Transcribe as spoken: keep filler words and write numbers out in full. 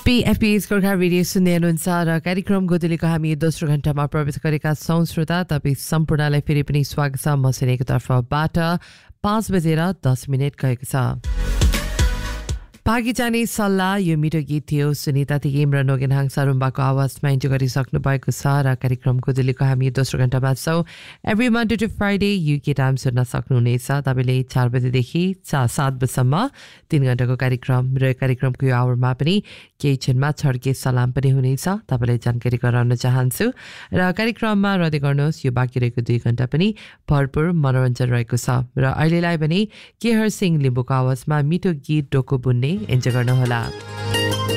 पीएफपीएस Gorkha radio सुन्दै हुनुहुन्छ र कार्यक्रम गोदलीको हामी दोस्रो घण्टामा प्रवेश गरेका छौँ श्रोता। तपाईँ सम्पूर्णलाई फेरि पनि स्वागत छ। म सिनेको तर्फबाट पाँच बजेर दस मिनट गएको छ। भागी जाने सल्लाह यो मिठो गीत थियो। सुनिता थिकिम र नोगेन हाङसा रुम्बाको आवाजमा इन्जोय गरिसक्नु भएको छ र कार्यक्रम गोदलीको हामी दोस्रो घण्टामा छौँ। Every Monday to Friday UK time सुन्न सक्नुहुनेछ। तपाईँले चार बजेदेखि चा सात बजीसम्म तिन घण्टाको कार्यक्रम र कार्यक्रमको यो आवरमा पनि केही क्षणमा छड्के सलाम पनि हुनेछ। तपाईँलाई जानकारी गराउन चाहन्छु र कार्यक्रममा रहँदै गर्नुहोस्। यो बाँकी रहेको दुई घण्टा पनि भरपूर मनोरञ्जन रहेको छ र अहिलेलाई पनि केहर सिंह लिम्बूको आवाजमा मिठो गीत डोको बुन्ने इन्जोय गर्नुहोला।